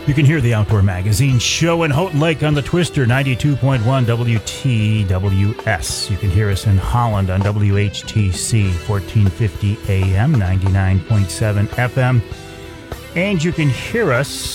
You can hear the Outdoor Magazine show in Houghton Lake on the Twister, 92.1 WTWS. You can hear us in Holland on WHTC, 1450 AM, 99.7 FM. And you can hear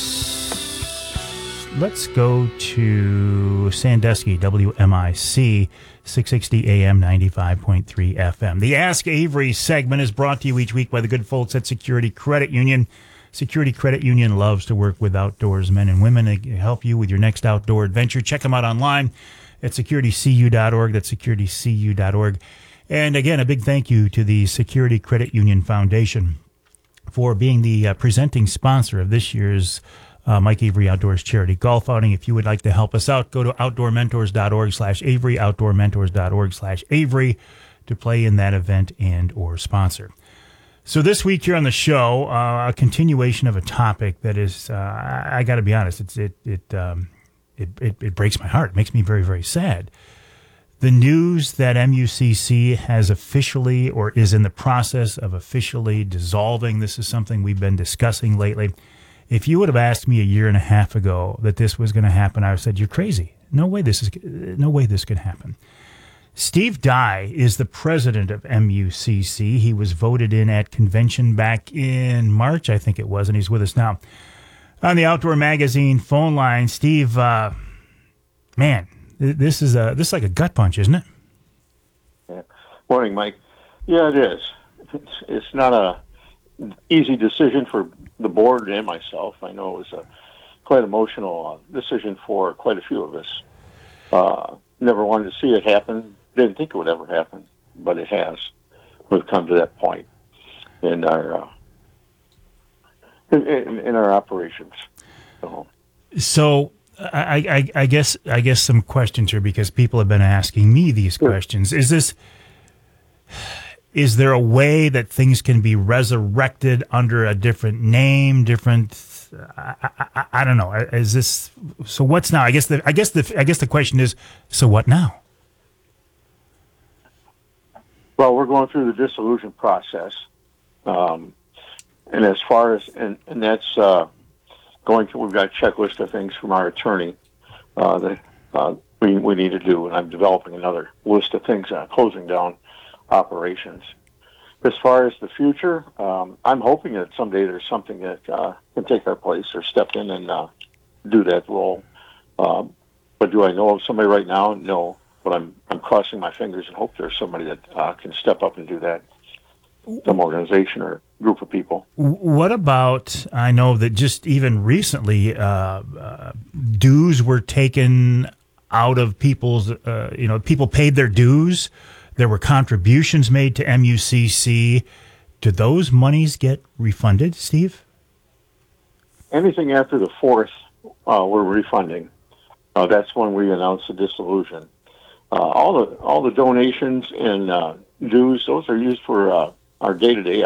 us, let's go to Sandusky, WMIC, 660 AM, 95.3 FM. The Ask Avery segment is brought to you each week by the good folks at Security Credit Union. Security Credit Union loves to work with outdoorsmen and women to help you with your next outdoor adventure. Check them out online at securitycu.org. That's securitycu.org. And again, a big thank you to the Security Credit Union Foundation for being the presenting sponsor of this year's Mike Avery Outdoors Charity Golf Outing. If you would like to help us out, go to outdoormentors.org/Avery, outdoormentors.org/Avery to play in that event and or sponsor. So this week here on the show, a continuation of a topic that is, I got to be honest, it breaks my heart. It makes me very, very sad. The news that MUCC has officially, or is in the process of officially dissolving. This is something we've been discussing lately. If you would have asked me a year and a half ago that this was going to happen, I would have said, "You're crazy. No way this can happen." Steve Dye is the president of MUCC. He was voted in at convention back in March, I think it was, and he's with us now on the Outdoor Magazine phone line. Steve, man, this is like a gut punch, isn't it? Yeah. Morning, Mike. Yeah, it is. It's not a easy decision for the board and myself. I know it was a quite emotional decision for quite a few of us. Never wanted to see it happen. Didn't think it would ever happen, but it has. We've come to that point in our in our operations. So I guess some questions here, because people have been asking me these questions. Is there a way that things can be resurrected under a different name, different? I don't know. Is this so? What's now? I guess the question is, so what now? Well, we're going through the dissolution process, and as far as and that's going through. We've got a checklist of things from our attorney that we need to do, and I'm developing another list of things on closing down operations. As far as the future, I'm hoping that someday there's something that can take our place or step in and do that role. But do I know of somebody right now? No. But I'm crossing my fingers and hope there's somebody that can step up and do that, some organization or group of people. What about, I know that just even recently, dues were taken out of people's, people paid their dues. There were contributions made to MUCC. Do those monies get refunded, Steve? Anything after the 4th, we're refunding. That's when we announce the dissolution. All the donations and dues, those are used for our day-to-day